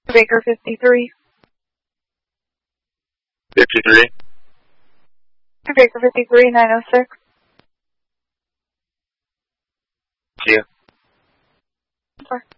Baker 53. 53? Baker 53, 906. See you. Sorry.